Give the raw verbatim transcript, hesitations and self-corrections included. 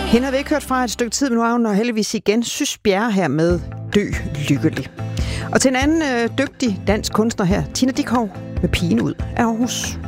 Hende har vi ikke hørt fra et stykke tid, men nu er hun heldigvis igen Sys Bjerre her med Dø lykkelig. Og til en anden øh, dygtig dansk kunstner her, Tina Dickow med Pigen ud af Aarhus.